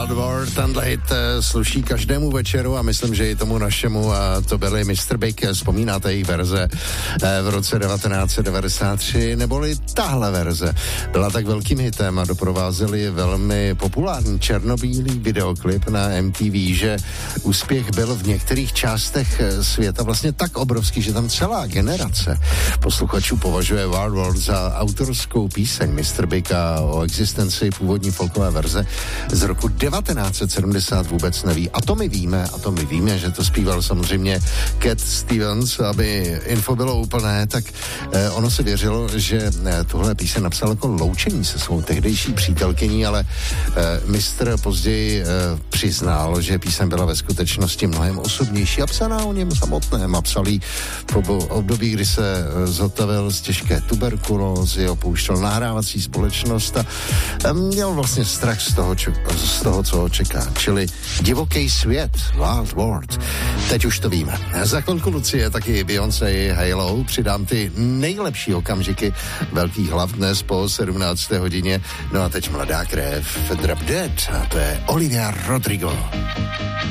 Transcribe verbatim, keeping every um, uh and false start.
Wild World, tenhle hit sluší každému večeru a myslím, že i tomu našemu, a to byli mister Big, vzpomínáte jejich verze v roce devatenáct set devadesát tři, neboli tahle verze byla tak velkým hitem a doprovázeli velmi populární černobílý videoklip na M T V, že úspěch byl v některých částech světa vlastně tak obrovský, že tam celá generace posluchačů považuje Wild World za autorskou píseň mister Big a o existenci původní folkové verze z roku devatenáct set sedmdesát vůbec neví. A to my víme, a to my víme, že to zpíval samozřejmě Cat Stevens, aby info bylo úplné, tak eh, ono se věřilo, že eh, tuhle píseň napsal jako loučení se svou tehdejší přítelkyní, ale eh, mistr později eh, přiznal, že píseň byla ve skutečnosti mnohem osobnější a psaná o něm samotném a psal jí v období, kdy se eh, zotavil z těžké tuberkulózy, opouštěl nahrávací společnost a eh, měl vlastně strach z toho, čo, z toho, co ho čeká, čili divoký svět, Wild World. Teď už to víme. Za chvilku Lucie, taky Beyoncé, Halo, přidám ty nejlepší okamžiky velkých hlav dnes po sedmnácté hodině. No a teď mladá krev, Drop Dead, a to je Olivia Rodrigo.